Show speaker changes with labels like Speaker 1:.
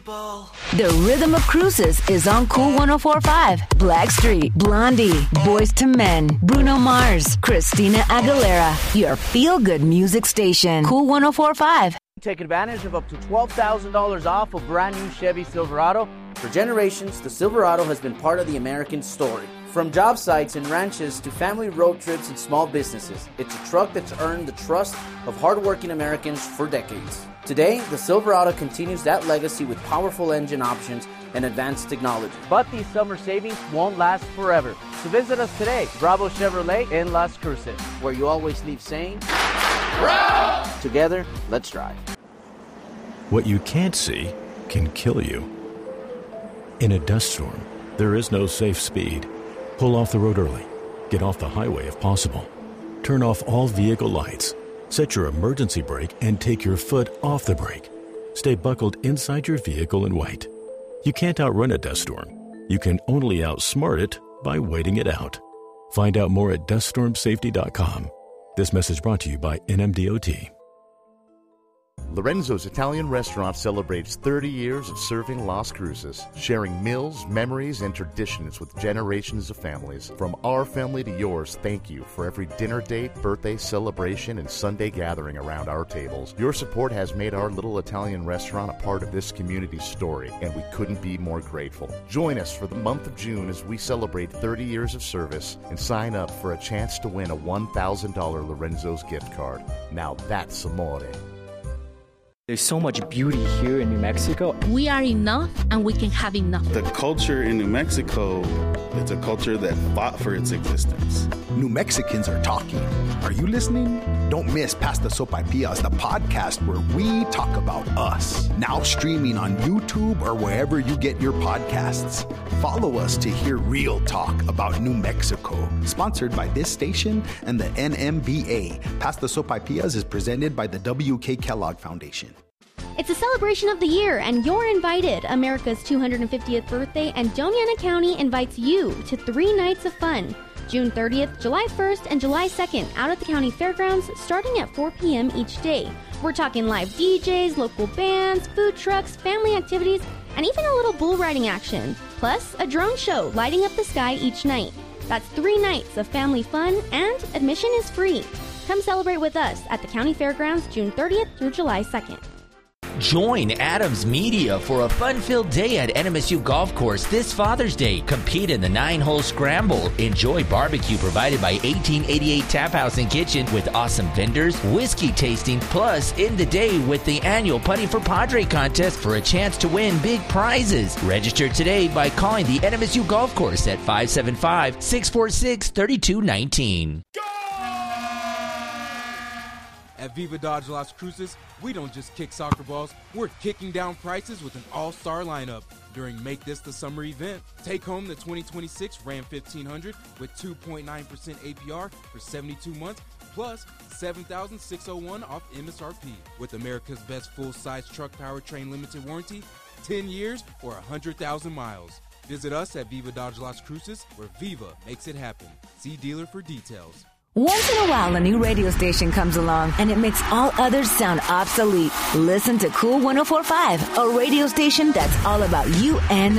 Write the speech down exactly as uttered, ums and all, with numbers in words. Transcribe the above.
Speaker 1: people.
Speaker 2: The rhythm of cruises is on Cool one oh four point five. Blackstreet, Blondie, Boys to Men, Bruno Mars, Christina Aguilera. Your feel-good music station. Cool one oh four point five.
Speaker 3: Take advantage of up to twelve thousand dollars off a brand new Chevy Silverado. For generations, the Silverado has been part of the American story. From job sites and ranches to family road trips and small businesses, it's a truck that's earned the trust of hardworking Americans for decades. Today, the Silverado continues that legacy with powerful engine options and advanced technology. But these summer savings won't last forever. So visit us today, Bravo Chevrolet in Las Cruces, where you always leave saying, Bravo! Together, let's drive.
Speaker 4: What you can't see can kill you. In a dust storm, there is no safe speed. Pull off the road early. Get off the highway if possible. Turn off all vehicle lights. Set your emergency brake and take your foot off the brake. Stay buckled inside your vehicle and wait. You can't outrun a dust storm. You can only outsmart it by waiting it out. Find out more at dust storm safety dot com. This message brought to you by N M D O T.
Speaker 5: Lorenzo's Italian Restaurant celebrates thirty years of serving Las Cruces, sharing meals, memories, and traditions with generations of families. From our family to yours, thank you for every dinner date, birthday celebration, and Sunday gathering around our tables. Your support has made our little Italian restaurant a part of this community's story, and we couldn't be more grateful. Join us for the month of June as we celebrate thirty years of service and sign up for a chance to win a one thousand dollars Lorenzo's gift card. Now that's amore.
Speaker 6: There's so much beauty here in New Mexico.
Speaker 7: We are enough, and we can have enough.
Speaker 8: The culture in New Mexico, it's a culture that fought for its existence.
Speaker 9: New Mexicans are talking. Are you listening? Don't miss Past the Sopaipillas, the podcast where we talk about us. Now streaming on YouTube or wherever you get your podcasts. Follow us to hear real talk about New Mexico. Sponsored by this station and the N M B A. Past the Sopaipillas is presented by the W K Kellogg Foundation.
Speaker 10: It's a celebration of the year, and you're invited. America's two hundred fiftieth birthday, and Doña Ana County invites you to three nights of fun. June thirtieth, July first, and July second, out at the county fairgrounds, starting at four p.m. each day. We're talking live D Js, local bands, food trucks, family activities, and even a little bull riding action. Plus, a drone show lighting up the sky each night. That's three nights of family fun, and admission is free. Come celebrate with us at the county fairgrounds June thirtieth through July second.
Speaker 11: Join Adams Media for a fun-filled day at N M S U Golf Course this Father's Day. Compete in the nine-hole scramble. Enjoy barbecue provided by eighteen eighty-eight Tap House and Kitchen with awesome vendors, whiskey tasting, plus end the day with the annual Putting for Padre contest for a chance to win big prizes. Register today by calling the N M S U Golf Course at five seven five, six four six, three two one nine.
Speaker 12: At Viva Dodge Las Cruces, we don't just kick soccer balls, we're kicking down prices with an all-star lineup during Make This the Summer event. Take home the twenty twenty-six Ram fifteen hundred with two point nine percent A P R for seventy-two months, plus seven thousand six hundred one dollars off M S R P. With America's best full-size truck powertrain limited warranty, ten years or one hundred thousand miles. Visit us at Viva Dodge Las Cruces, where Viva makes it happen. See dealer for details.
Speaker 2: Once in a while, a new radio station comes along, and it makes all others sound obsolete. Listen to Cool one oh four point five, a radio station that's all about you and